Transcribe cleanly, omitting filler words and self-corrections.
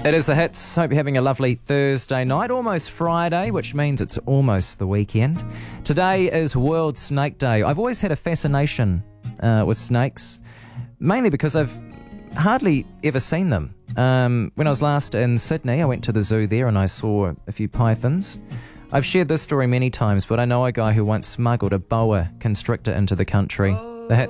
It is The Hits. Hope you're having a lovely Thursday night, almost Friday, which means it's almost the weekend. Today is World Snake Day. I've always had a fascination with snakes, mainly because I've hardly ever seen them. When I was last in Sydney, I went to the zoo there and I saw a few pythons. I've shared this story many times, but I know a guy who once smuggled a boa constrictor into the country. The Hits.